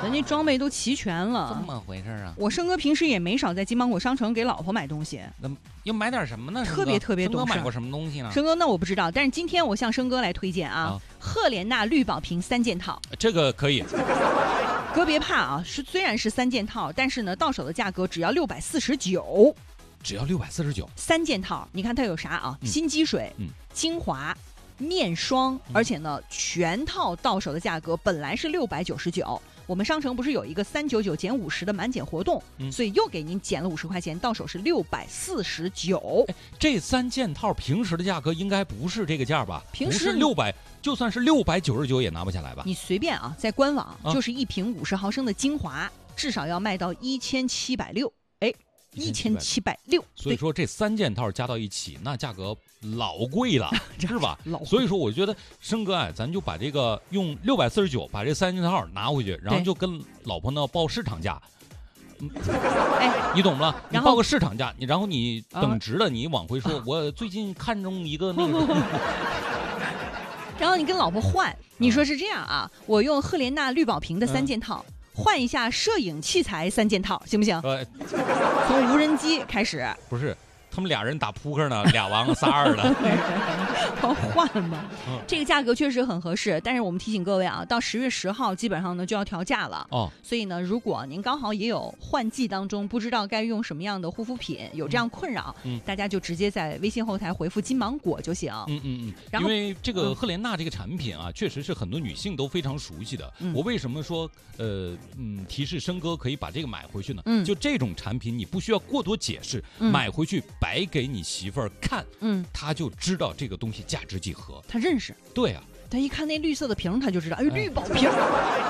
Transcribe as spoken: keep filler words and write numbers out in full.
人家装备都齐全这了。 么回事啊？ 我生哥平时也没少在金芒果商城给老婆买东西， 那又买点什么呢？ 特别特别懂事。 生哥买过什么东西呢？ 生哥那我不知道，但是今天我向生哥来推荐啊， 啊赫莲娜绿宝瓶三件套。 这个可以。 哥别怕啊，是虽然是三件套，但是呢，到手的价格只要六百四十九。 只要六百四十九， 三件套，你看它有啥啊？ 嗯、 新积水、 嗯、 精华、面霜， 嗯、 而且呢，全套到手的价格本来是六百九十九，我们商城不是有一个三九九减五十的满减活动， 嗯、 所以又给您减了五十块钱，到手是六百四十九。 这三件套平时的价格应该不是这个价吧？ 平时不是六百，就算是六百九十九也拿不下来吧？ 你随便啊，在官网、 啊、 就是一瓶五十毫升的精华，至少要卖到一千七百六。哎。一千七百六， 所以说这三件套加到一起，那价格老贵了，是吧？ 老所以说，我觉得生哥哎，咱就把这个用六百四十九把这三件套拿回去，然后就跟老婆呢报市场价。 哎， 你懂吗？你报个市场价，你然后你等值了，你往回说， 啊、 我最近看中一个那个。 然后你跟老婆换，你说是这样啊？我用赫莲娜绿宝瓶的三件套。嗯换一下摄影器材三件套行不行？ 呃， 从无人机开始。 不是，他们俩人打扑克呢，俩王仨二的。 换吧，这个价格确实很合适。但是我们提醒各位啊，到十月十号基本上呢就要调价了哦。 所以呢，如果您刚好也有换季当中不知道该用什么样的护肤品，有这样困扰， 嗯， 大家就直接在微信后台回复金芒果就行。 嗯嗯嗯。 然后因为这个赫莲娜这个产品啊，嗯、确实是很多女性都非常熟悉的。 嗯、 我为什么说呃嗯提示生哥可以把这个买回去呢？ 嗯， 就这种产品你不需要过多解释， 嗯、 买回去摆给你媳妇儿看， 嗯， 她就知道这个东西价值几何。 他认识， 对啊， 他一看那绿色的瓶，他就知道，哎，绿宝瓶。